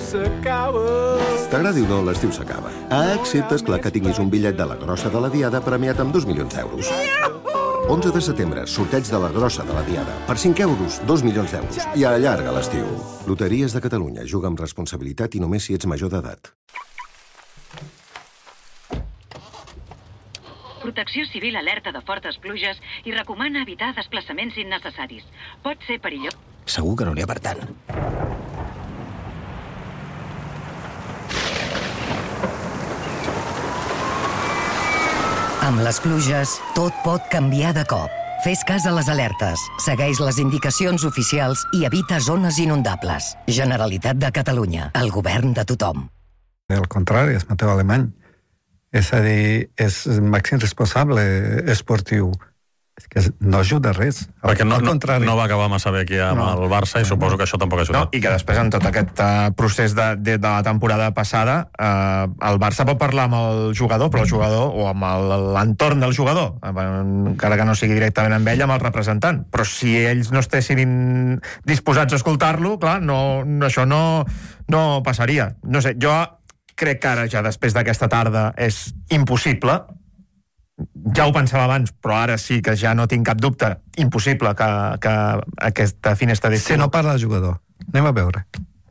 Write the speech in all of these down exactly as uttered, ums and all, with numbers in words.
s'acaba. T'agradi o no, l'estiu s'acaba. Ah, excepte, esclar, que tinguis un bitllet de la grossa de la Diada premiat amb dos milions d'euros. onze de setembre, sorteig de la grossa de la Diada. Per cinc euros, dos milions d'euros. I allarga l'estiu. Loteries de Catalunya. Juga amb responsabilitat i només si ets major d'edat. Protecció Civil alerta de fortes pluges i recomana evitar desplaçaments innecessaris. Pot ser perillós. Segur que no n'hi ha per tant. Amb les pluges, tot pot canviar de cop. Fes cas a les alertes, segueix les indicacions oficials i evita zones inundables. Generalitat de Catalunya, el govern de tothom. Al contrari, és Mateu Alemany. És a dir, és màxim responsable esportiu. És que no ajuda res. Perquè no, no, no va acabar massa bé aquí amb no. el Barça i suposo que això tampoc ha ajudat. No, I que després, en tot aquest uh, procés de, de, de la temporada passada, uh, el Barça pot parlar amb el jugador, però el jugador, o amb l'entorn del jugador, encara que no sigui directament amb ell, amb el representant. Però si ells no estessin disposats a escoltar-lo, clar, no, no, això no, no passaria. No sé, jo crec que ara, ja després d'aquesta tarda, és impossible. Ja ho pensava abans, però ara sí que ja no tinc cap dubte. Impossible que, que aquesta finestra d'estiu... Si no parla el jugador. Anem a veure.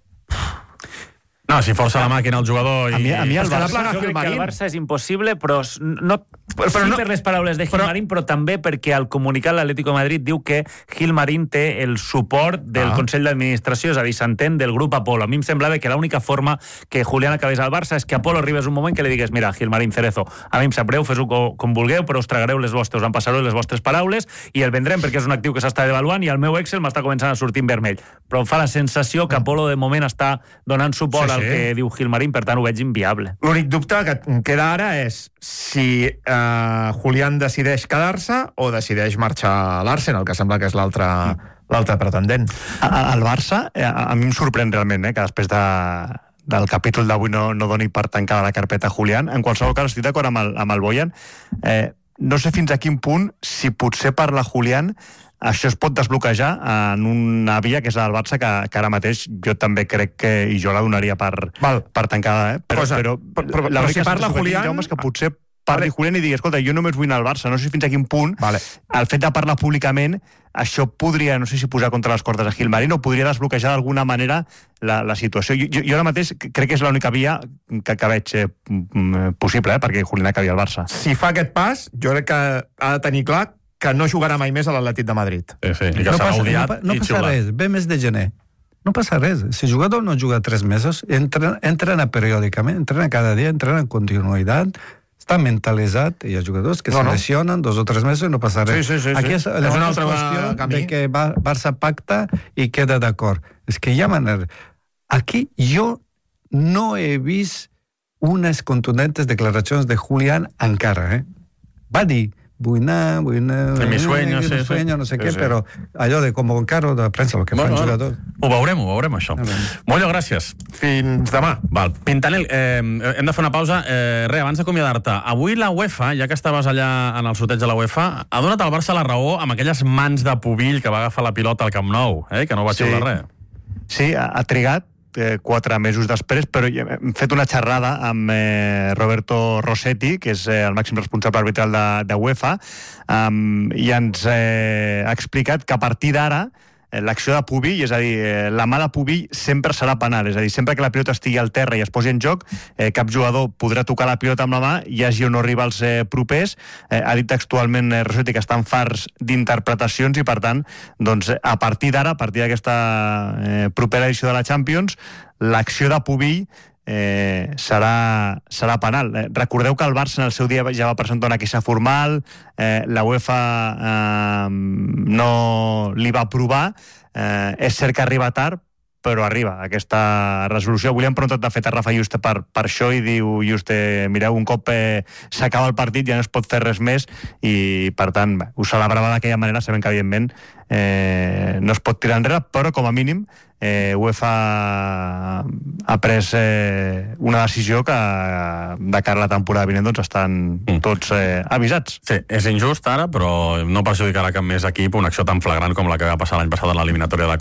No, si força la màquina el jugador i... A mi, a mi el, Barça, jo crec que el Barça és impossible, però no, però, però sí no, per les paraules de Gilmarín, però, però també perquè al comunicat l'Atlético de Madrid diu que Gilmarín té el suport del ah. Consell d'Administració, és a dir, s'entén del grup Apolo. A mi em semblava que l'única forma que Julián acabés al Barça és que Apolo arribés un moment que li digués, mira, Gilmarín, Cerezo, a mi em sap greu, fes-ho com vulgueu, però us tragareu les vostres, us en passareu les vostres paraules i el vendrem perquè és un actiu que s'està devaluant i el meu Excel m'està començant a sortir en vermell. Però em fa la sensació que Apolo de moment està donant suport sí, sí. al que diu Gilmarín, per tant ho veig inviable. L'únic dubte que queda ara és si eh, Julián decideix quedar-se o decideix marxar a l'Arsenal, que sembla que és l'altre mm. l'altre pretendent. El Barça, a, a mi em sorprèn realment, eh, que després de, del capítol d'avui no, no doni per tancada la carpeta Julián. En qualsevol cas, estic d'acord amb el, amb el Boyan. Eh, no sé fins a quin punt, si potser parla Julián, això es pot desbloquejar en una via que és el Barça, que, que ara mateix jo també crec que, i jo la donaria per, per tancada, eh? Però, Cosa, però, però, però, però si parla Julián... Jaume, és que potser parli Julián i digui, escolta, jo només vull anar al Barça, no sé fins a quin punt, vale. el fet de parlar públicament, això podria, no sé si posar contra les cordes a Gilmarín o podria desbloquejar d'alguna manera la, la situació. Jo, jo, jo ara mateix crec que és l'única via que, que veig eh, possible, eh, perquè Julián acabi al Barça. Si fa aquest pas, jo crec que ha de tenir clar que no jugarà mai més a l'Atlètic de Madrid. Sí, sí, i que no serà passa, odiat no, no i passa xiulat. res, ve mes de gener. No passa res. Si el jugador no juga tres mesos, entrena, entrena periòdicament, entrena cada dia, entrena en continuïtat, està mentalitzat, i hi ha jugadors que no, se no. lesionen dos o tres mesos i no passa res. Sí, sí, sí, Aquí és, sí. és una altra qüestió camí. de que Barça pacta i queda d'acord. És que hi ha manera. Aquí jo no he vist unes contundentes declaracions de Julián encara, eh? Va dir, vull anar, vull anar... En mi sueño, sí, sueño, sí. no sé sí, què, sí. però allò de com un carro de premsa, el que bueno, fan jugadors... Ho veurem, ho veurem, això. Mollo, gràcies. Fins demà. Val. Pintanel, eh, hem de fer una pausa. Eh, re, abans d'acomiadar-te, avui la UEFA, ja que estaves allà en el sorteig de la UEFA, ha donat al Barça la raó amb aquelles mans de Pubill que va agafar la pilota al Camp Nou, eh, que no va xiular res. Sí, ha, ha trigat eh, quatre mesos després, però hem fet una xerrada amb eh, Roberto Rossetti, que és eh, el màxim responsable arbitral de, de UEFA, um, i ens eh, ha explicat que a partir d'ara l'acció de Pubill, és a dir, la mà de Pubill sempre serà penal, és a dir, sempre que la pilota estigui al terra i es posi en joc, eh, cap jugador podrà tocar la pilota amb la mà, hi hagi o no rivals eh, propers. Eh, ha dit textualment eh, Rossetti que estan farts d'interpretacions i, per tant, doncs, a partir d'ara, a partir d'aquesta eh, propera edició de la Champions, l'acció de Pubill Eh, serà, serà penal. Eh, recordeu que el Barça en el seu dia ja va presentar una queixa formal, eh, la UEFA eh, no li va aprovar, eh, és cert que arriba tard, però arriba aquesta resolució. Avui li han preguntat de fet a Rafa Juste per, per això i diu Juste, mireu, un cop eh, s'acaba el partit ja no es pot fer res més i per tant bé, ho celebrava d'aquella manera, sabent que evidentment eh, no es pot tirar enrere, però com a mínim eh, UEFA ha pres eh, una decisió que de cara a la temporada vinent doncs estan mm. tots eh, avisats. Sí, és injust ara, però no perjudicarà cap més equip una acció tan flagrant com la que va passar l'any passat en l'eliminatòria de la